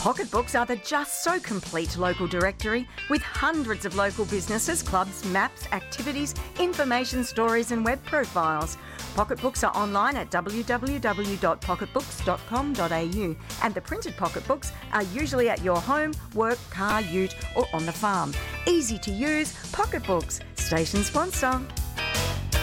Pocketbooks are the just so complete local directory with hundreds of local businesses, clubs, maps, activities, information, stories and web profiles. Pocketbooks are online at www.pocketbooks.com.au and the printed pocketbooks are usually at your home, work, car, ute or on the farm. Easy to use, Pocketbooks, station sponsor.